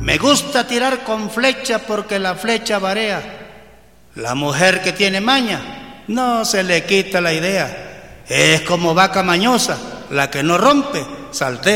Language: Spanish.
Me gusta tirar con flecha porque la flecha barea. La mujer que tiene maña no se le quita la idea. Es como vaca mañosa, la que no rompe, saltea.